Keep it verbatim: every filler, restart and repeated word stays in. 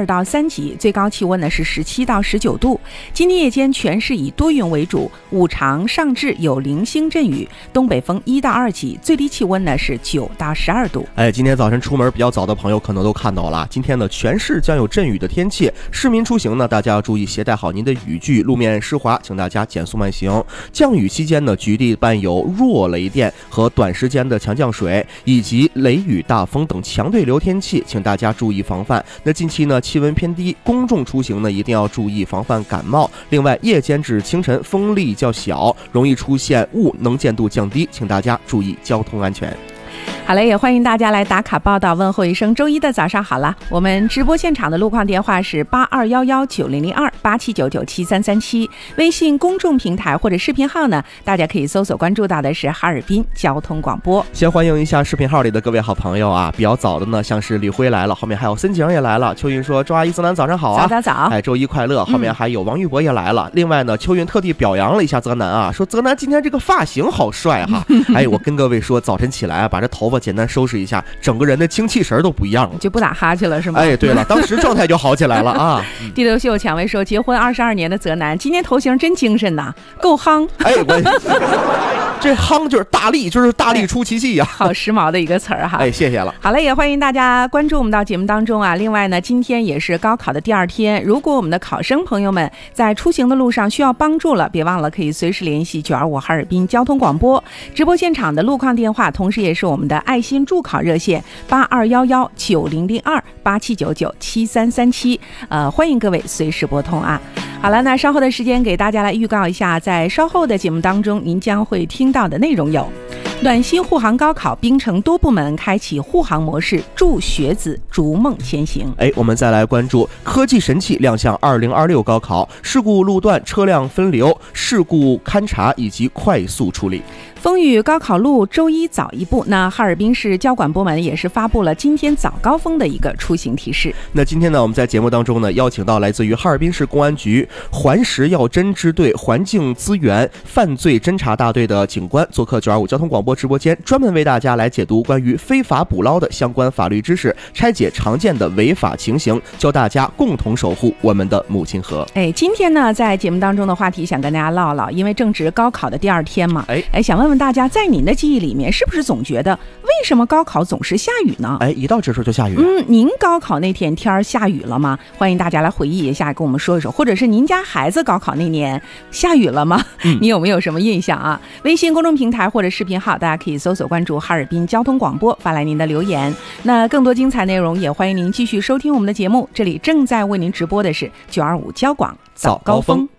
二到三级，最高气温呢是十七到十九度。今天夜间全市以多云为主，午长上至有零星阵雨，东北风一到二级，最低气温呢是九到十二度。 哎，今天早晨出门比较早的朋友可能都看到了，今天呢全市将有阵雨的天气，市民出行呢大家要注意携带好您的雨具，路面湿滑，请大家减速慢行。降雨期间呢，局地伴有弱雷电和短时间的强降水，以及雷雨大风等强对流天气，请大家注意防范。那近期呢气温偏低，公众出行呢一定要注意防范感冒。另外夜间至清晨风力较小，容易出现雾，能见度降低，请大家注意交通安全。 好嘞，也欢迎大家来打卡报道，问候一声周一的早上好了。我们直播现场的路况电话是八二幺幺九零零二八七九九七三三七，微信公众平台或者视频号呢，大家可以搜索关注到的是哈尔滨交通广播。 先欢迎一下视频号里的各位好朋友啊，比较早的呢，像是李辉来了，后面还有森景也来了。秋云说：“周阿姨、泽南早上好啊！” 早早早， 哎，周一快乐。后面还有王玉博也来了。嗯、另外呢，秋云特地表扬了一下泽南啊，说泽南今天这个发型好帅哈。哎，我跟各位说，早晨起来啊，把这头发简单收拾一下，整个人的精气神都不一样了， 就不打哈欠了是吗？ 哎，对了，当时状态就好起来了啊。 地头秀蔷薇说，结婚二十二年的泽南，今天头型真精神呐，够夯。 哎，我这夯就是大力，就是大力出奇迹呀、啊， 好时髦的一个词儿哈。 哎，谢谢了。 好了，也欢迎大家关注我们到节目当中啊。另外呢，今天也是高考的第二天，如果我们的考生朋友们在出行的路上需要帮助了，别忘了可以随时联系九二五哈尔滨交通广播直播现场的路况电话，同时也是我们的爱心助考热线八二幺幺九零零二八七九九七三三七，呃，欢迎各位随时拨通啊。好了，那稍后的时间给大家来预告一下，在稍后的节目当中，您将会听到的内容有：暖心护航高考，冰城多部门开启护航模式，助学子逐梦前行。 哎，我们再来关注科技神器亮相二零二六高考，事故路段车辆分流、事故勘查以及快速处理。 风雨高考路周一早一步，那哈尔滨市交管部门也是发布了今天早高峰的一个出行提示。 那今天呢，我们在节目当中呢，邀请到来自于哈尔滨市公安局环食药侦支队环境资源犯罪侦查大队的警官做客九二五交通广播直播间，专门为大家来解读关于非法捕捞的相关法律知识，拆解常见的违法情形，教大家共同守护我们的母亲河。 哎，今天呢，在节目当中的话题想跟大家唠唠，因为正值高考的第二天嘛，哎哎，想问问大家，在您的记忆里面，是不是总觉得为什么高考总是下雨呢？ 哎，一到这时候就下雨。 嗯，您高考那天天儿下雨了吗？欢迎大家来回忆一下，跟我们说一说，或者是您家孩子高考那年下雨了吗？嗯、你有没有什么印象啊？微信公众平台或者视频号，大家可以搜索关注哈尔滨交通广播，发来您的留言。那更多精彩内容，也欢迎您继续收听我们的节目。这里正在为您直播的是九二五交广早高峰。